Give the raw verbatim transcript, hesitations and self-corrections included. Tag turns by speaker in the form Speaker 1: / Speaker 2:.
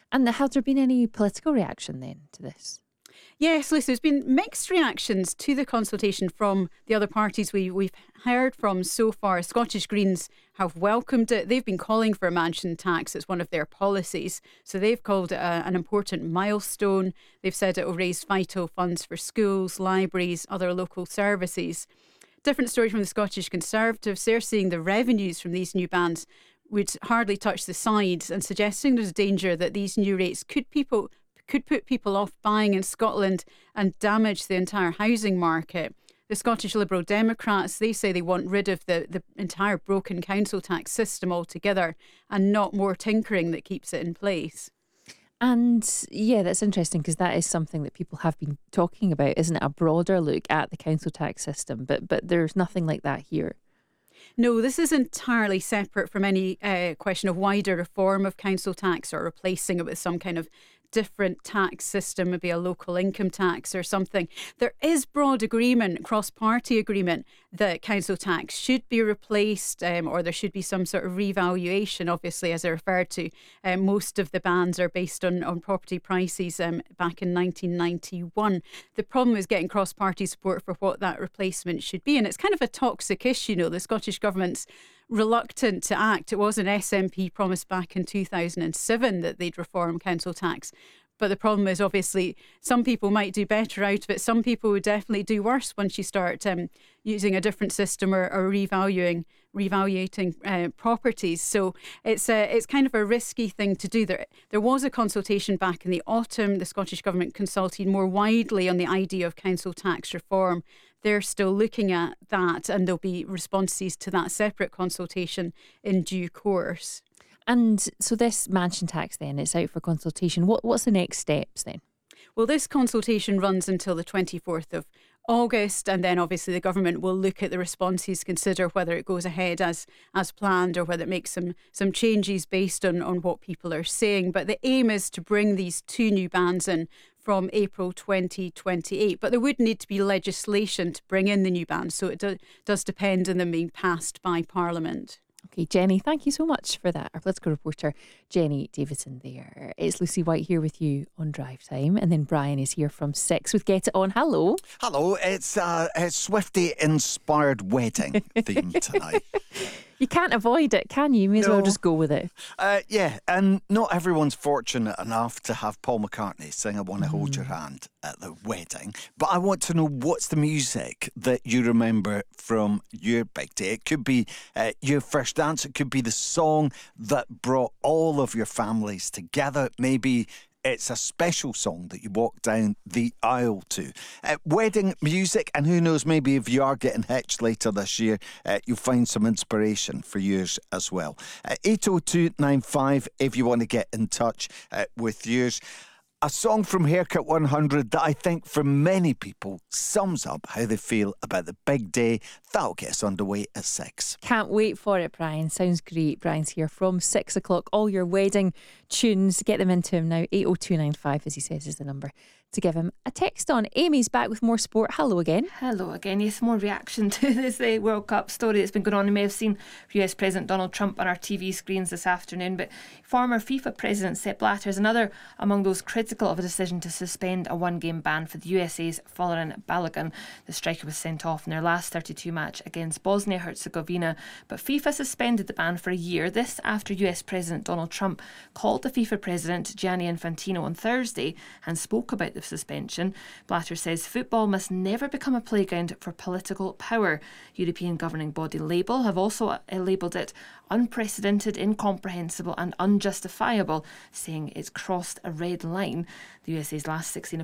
Speaker 1: And has there been any political reaction then to this?
Speaker 2: Yes, Lisa, there's been mixed reactions to the consultation from the other parties we, we've heard from so far. Scottish Greens have welcomed it. They've been calling for a mansion tax as one of their policies. So they've called it a, an important milestone. They've said it will raise vital funds for schools, libraries, other local services. Different story from the Scottish Conservatives. They're seeing the revenues from these new bans would hardly touch the sides and suggesting there's danger that these new rates could people could put people off buying in Scotland and damage the entire housing market. The Scottish Liberal Democrats, they say they want rid of the, the entire broken council tax system altogether and not more tinkering that keeps it in place.
Speaker 1: And yeah, that's interesting because that is something that people have been talking about, isn't it? A broader look at the council tax system, but but there's nothing like that here.
Speaker 2: No, this is entirely separate from any uh, question of wider reform of council tax or replacing it with some kind of different tax system, maybe a local income tax or something. There is broad agreement, cross-party agreement, that council tax should be replaced um, or there should be some sort of revaluation, obviously, as I referred to. Um, most of the bans are based on, on property prices um, back in nineteen ninety-one. The problem is getting cross-party support for what that replacement should be. And it's kind of a toxic issue, you know, the Scottish Government's reluctant to act. It was an S N P promise back in two thousand seven that they'd reform council tax. But the problem is, obviously, some people might do better out of it. Some people would definitely do worse once you start um, using a different system or, or revaluing, revaluating uh, properties. So it's a, it's kind of a risky thing to do. There, there was a consultation back in the autumn. The Scottish Government consulted more widely on the idea of council tax reform. They're still looking at that, and there'll be responses to that separate consultation in due course.
Speaker 1: And so this mansion tax then, it's out for consultation. What What's the next steps then?
Speaker 2: Well, this consultation runs until the twenty-fourth of August, and then obviously the government will look at the responses, consider whether it goes ahead as as planned or whether it makes some some changes based on, on what people are saying. But the aim is to bring these two new bans in from April twenty twenty-eight. But there would need to be legislation to bring in the new bans, so it do, does depend on them being passed by Parliament.
Speaker 1: Okay, Jenny, thank you so much for that. Our political reporter, Jenny Davidson there. It's Lucy White here with you on Drive Time. And then Brian is here from six with Get It On. Hello.
Speaker 3: Hello. It's a, a Swiftie-inspired wedding theme tonight.
Speaker 1: You can't avoid it, can you? You may as
Speaker 3: No.
Speaker 1: well just go with it.
Speaker 3: Uh, yeah, and not everyone's fortunate enough to have Paul McCartney sing I Wanna Hold Your Hand at the wedding. But I want to know, what's the music that you remember from your big day? It could be uh, your first dance. It could be the song that brought all of your families together. Maybe it's a special song that you walk down the aisle to. Uh, wedding music, and who knows, maybe if you are getting hitched later this year, uh, you'll find some inspiration for yours as well. Uh, eight oh two nine five if you want to get in touch uh, with yours. A song from Haircut one hundred that I think for many people sums up how they feel about the big day. That'll get us underway at six.
Speaker 1: Can't wait for it, Brian. Sounds great. Brian's here from six o'clock. All your wedding tunes, get them into him now. eight oh two nine five, as he says, is the number to give him a text on. Amy's back with more sport. Hello again.
Speaker 4: Hello again. Yes, more reaction to this uh, World Cup story that's been going on. You may have seen U S President Donald Trump on our T V screens this afternoon, but former FIFA President Sepp Blatter is another among those critical of a decision to suspend a one-game ban for the U S A's Folarin Balogun. The striker was sent off in their last thirty-two match against Bosnia-Herzegovina, but FIFA suspended the ban for a year. This after U S President Donald Trump called the FIFA President Gianni Infantino on Thursday and spoke about the suspension. Blatter says football must never become a playground for political power. European governing body Label have also uh, labelled it unprecedented, incomprehensible and unjustifiable, saying it's crossed a red line. The U S A's last sixteen